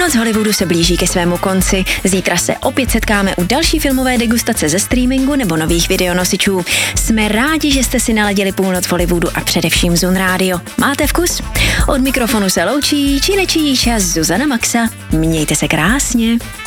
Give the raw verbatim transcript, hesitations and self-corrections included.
Půlnoc Hollywoodu se blíží ke svému konci. Zítra se opět setkáme u další filmové degustace ze streamingu nebo nových videonosičů. Jsme rádi, že jste si naladili Půlnoc v Hollywoodu a především Zun Radio. Máte vkus? Od mikrofonu se loučí Čínečíša Zuzana Maxa. Mějte se krásně.